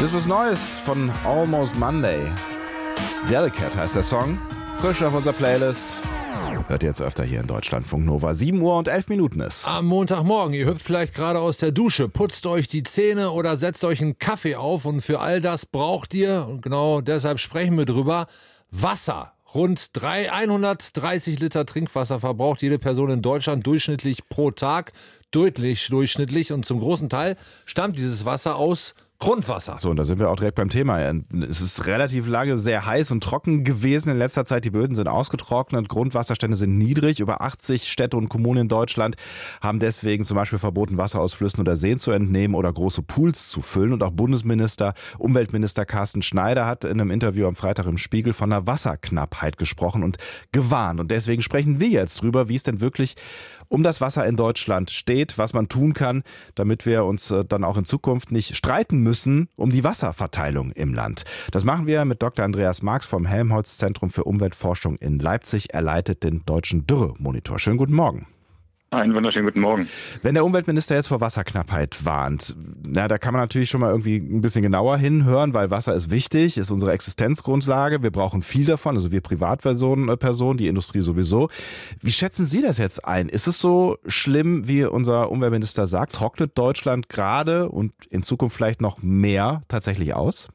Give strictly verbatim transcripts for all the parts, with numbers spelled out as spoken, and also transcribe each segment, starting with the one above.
Das ist was Neues von Almost Monday. Delicate heißt der Song. Frisch auf unserer Playlist. Hört ihr jetzt öfter hier in Deutschlandfunk Nova. sieben Uhr und elf Minuten ist. Am Montagmorgen, ihr hüpft vielleicht gerade aus der Dusche, putzt euch die Zähne oder setzt euch einen Kaffee auf. Und für all das braucht ihr, und genau deshalb sprechen wir drüber, Wasser. Rund hundertdreißig Liter Trinkwasser verbraucht jede Person in Deutschland durchschnittlich pro Tag. Deutlich durchschnittlich. Und zum großen Teil stammt dieses Wasser aus Grundwasser. So, und da sind wir auch direkt beim Thema. Es ist relativ lange sehr heiß und trocken gewesen. In letzter Zeit, die Böden sind ausgetrocknet, Grundwasserstände sind niedrig. Über achtzig Städte und Kommunen in Deutschland haben deswegen zum Beispiel verboten, Wasser aus Flüssen oder Seen zu entnehmen oder große Pools zu füllen. Und auch Bundesminister, Umweltminister Carsten Schneider hat in einem Interview am Freitag im Spiegel von einer Wasserknappheit gesprochen und gewarnt. Und deswegen sprechen wir jetzt drüber, wie es denn wirklich um das Wasser in Deutschland steht, was man tun kann, damit wir uns dann auch in Zukunft nicht streiten müssen um die Wasserverteilung im Land. Das machen wir mit Doktor Andreas Marx vom Helmholtz-Zentrum für Umweltforschung in Leipzig. Er leitet den Deutschen Dürremonitor. Schönen guten Morgen. Einen wunderschönen guten Morgen. Wenn der Umweltminister jetzt vor Wasserknappheit warnt, na, da kann man natürlich schon mal irgendwie ein bisschen genauer hinhören, weil Wasser ist wichtig, ist unsere Existenzgrundlage. Wir brauchen viel davon, also wir Privatpersonen, Personen, die Industrie sowieso. Wie schätzen Sie das jetzt ein? Ist es so schlimm, wie unser Umweltminister sagt? Trocknet Deutschland gerade und in Zukunft vielleicht noch mehr tatsächlich aus?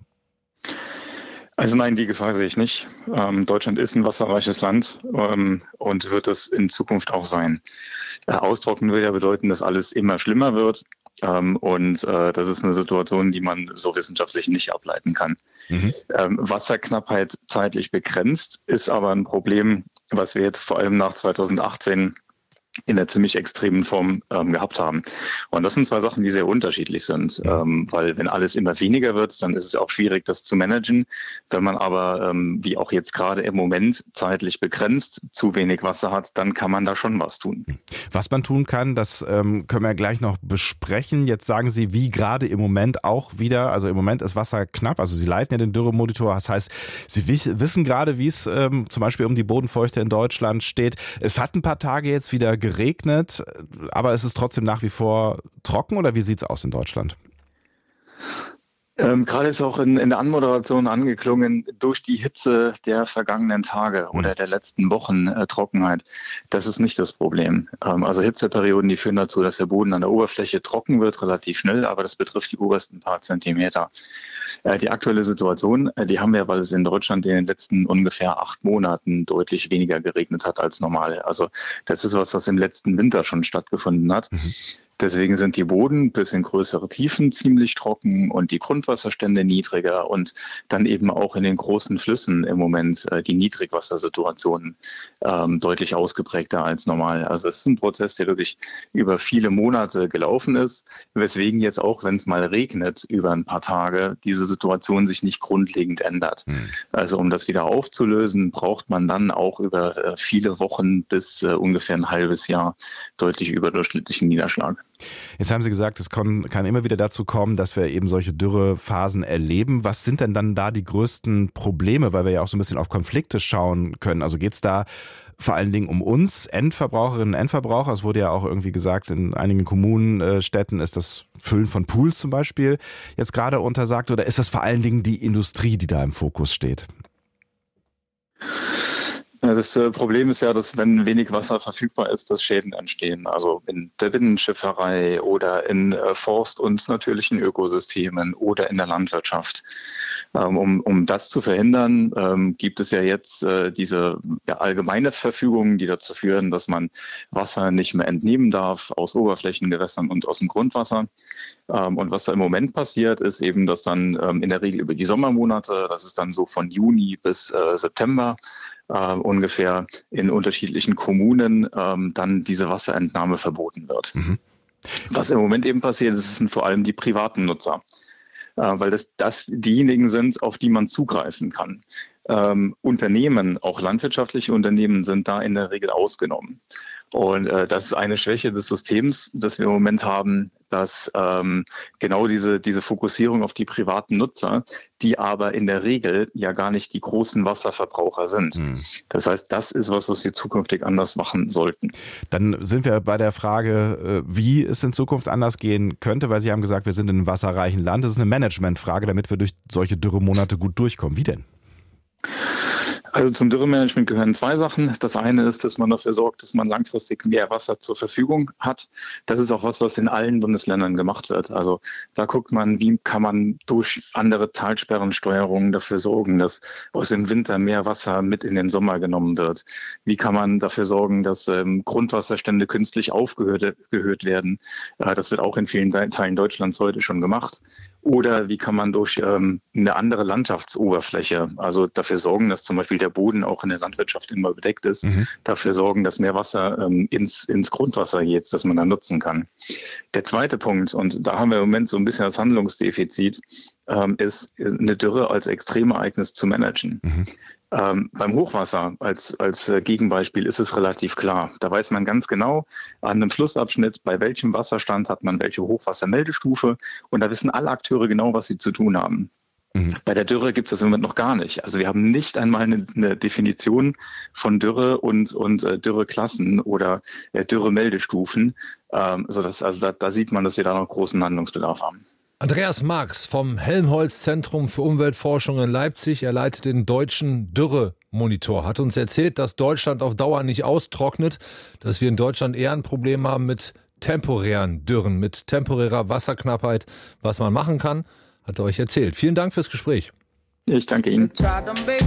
Also nein, die Gefahr sehe ich nicht. Ähm, Deutschland ist ein wasserreiches Land ähm, und wird es in Zukunft auch sein. Äh, austrocknen würde ja bedeuten, dass alles immer schlimmer wird. Ähm, und äh, das ist eine Situation, die man so wissenschaftlich nicht ableiten kann. Mhm. Ähm, Wasserknappheit zeitlich begrenzt ist aber ein Problem, was wir jetzt vor allem nach zweitausendachtzehn in der ziemlich extremen Form ähm, gehabt haben. Und das sind zwei Sachen, die sehr unterschiedlich sind, ja. ähm, weil wenn alles immer weniger wird, dann ist es auch schwierig, das zu managen. Wenn man aber, ähm, wie auch jetzt gerade im Moment, zeitlich begrenzt zu wenig Wasser hat, dann kann man da schon was tun. Was man tun kann, das ähm, können wir gleich noch besprechen. Jetzt sagen Sie, wie gerade im Moment auch wieder, also im Moment ist Wasser knapp, also Sie leiten ja den Dürremonitor, das heißt, Sie wiss, wissen gerade, wie es ähm, zum Beispiel um die Bodenfeuchte in Deutschland steht. Es hat ein paar Tage jetzt wieder geregnet, aber es ist trotzdem nach wie vor trocken, oder wie sieht es aus in Deutschland? Ähm, gerade ist auch in, in der Anmoderation angeklungen, durch die Hitze der vergangenen Tage oder der letzten Wochen äh, Trockenheit. Das ist nicht das Problem. Ähm, also Hitzeperioden, die führen dazu, dass der Boden an der Oberfläche trocken wird, relativ schnell, aber das betrifft die obersten paar Zentimeter. Äh, die aktuelle Situation, äh, die haben wir, weil es in Deutschland in den letzten ungefähr acht Monaten deutlich weniger geregnet hat als normal. Also das ist was, was im letzten Winter schon stattgefunden hat. Mhm. Deswegen sind die Boden bis in größere Tiefen ziemlich trocken und die Grundwasserstände niedriger und dann eben auch in den großen Flüssen im Moment äh, die Niedrigwassersituationen ähm, deutlich ausgeprägter als normal. Also es ist ein Prozess, der wirklich über viele Monate gelaufen ist, weswegen jetzt auch, wenn es mal regnet über ein paar Tage, diese Situation sich nicht grundlegend ändert. Mhm. Also um das wieder aufzulösen, braucht man dann auch über äh, viele Wochen bis äh, ungefähr ein halbes Jahr deutlich überdurchschnittlichen Niederschlag. Jetzt haben Sie gesagt, es kann, kann immer wieder dazu kommen, dass wir eben solche Dürrephasen erleben. Was sind denn dann da die größten Probleme, weil wir ja auch so ein bisschen auf Konflikte schauen können? Also geht es da vor allen Dingen um uns, Endverbraucherinnen und Endverbraucher? Es wurde ja auch irgendwie gesagt, in einigen Kommunen, äh, Städten ist das Füllen von Pools zum Beispiel jetzt gerade untersagt. Oder ist das vor allen Dingen die Industrie, die da im Fokus steht? Das Problem ist ja, dass wenn wenig Wasser verfügbar ist, dass Schäden entstehen. Also in der Binnenschifferei oder in Forst- und natürlichen Ökosystemen oder in der Landwirtschaft. Um, um das zu verhindern, ähm, gibt es ja jetzt äh, diese ja, allgemeine Verfügungen, die dazu führen, dass man Wasser nicht mehr entnehmen darf aus Oberflächengewässern und aus dem Grundwasser. Ähm, und was da im Moment passiert, ist eben, dass dann ähm, in der Regel über die Sommermonate, das ist dann so von Juni bis äh, September, Uh, ungefähr in unterschiedlichen Kommunen ähm, dann diese Wasserentnahme verboten wird. Mhm. Was im Moment eben passiert ist, sind vor allem die privaten Nutzer, äh, weil das, das diejenigen sind, auf die man zugreifen kann. Ähm, Unternehmen, auch landwirtschaftliche Unternehmen, sind da in der Regel ausgenommen. Und äh, das ist eine Schwäche des Systems, das wir im Moment haben, dass ähm, genau diese, diese Fokussierung auf die privaten Nutzer, die aber in der Regel ja gar nicht die großen Wasserverbraucher sind. Hm. Das heißt, das ist was, was wir zukünftig anders machen sollten. Dann sind wir bei der Frage, wie es in Zukunft anders gehen könnte, weil Sie haben gesagt, wir sind in einem wasserreichen Land. Das ist eine Managementfrage, damit wir durch solche Dürremonate gut durchkommen. Wie denn? Also zum Dürremanagement gehören zwei Sachen. Das eine ist, dass man dafür sorgt, dass man langfristig mehr Wasser zur Verfügung hat. Das ist auch was, was in allen Bundesländern gemacht wird. Also da guckt man, wie kann man durch andere Talsperrensteuerungen dafür sorgen, dass aus dem Winter mehr Wasser mit in den Sommer genommen wird. Wie kann man dafür sorgen, dass ähm, Grundwasserstände künstlich aufgehört werden. Äh, das wird auch in vielen Teilen Deutschlands heute schon gemacht. Oder wie kann man durch ähm, eine andere Landschaftsoberfläche, also dafür sorgen, dass zum Beispiel der Boden auch in der Landwirtschaft immer bedeckt ist, mhm. dafür sorgen, dass mehr Wasser ähm, ins, ins Grundwasser geht, das man dann nutzen kann. Der zweite Punkt, und da haben wir im Moment so ein bisschen das Handlungsdefizit, ähm, ist eine Dürre als Extremereignis zu managen. Mhm. Ähm, beim Hochwasser als, als äh, Gegenbeispiel ist es relativ klar. Da weiß man ganz genau an einem Flussabschnitt, bei welchem Wasserstand hat man welche Hochwassermeldestufe, und da wissen alle Akteure genau, was sie zu tun haben. Mhm. Bei der Dürre gibt es das im Moment noch gar nicht. Also wir haben nicht einmal eine, eine Definition von Dürre und, und äh, Dürreklassen oder äh, Dürremeldestufen. Ähm, also das, also da, da sieht man, dass wir da noch großen Handlungsbedarf haben. Andreas Marx vom Helmholtz-Zentrum für Umweltforschung in Leipzig. Er leitet den deutschen Dürremonitor. Hat uns erzählt, dass Deutschland auf Dauer nicht austrocknet, dass wir in Deutschland eher ein Problem haben mit temporären Dürren, mit temporärer Wasserknappheit. Was man machen kann, hat er euch erzählt. Vielen Dank fürs Gespräch. Ich danke Ihnen.